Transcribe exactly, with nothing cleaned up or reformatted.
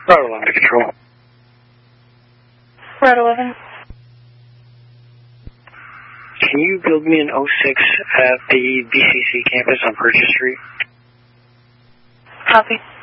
Route eleven to control. Route eleven. Can you build me an oh six at the B C C campus on Purchase Street? Copy.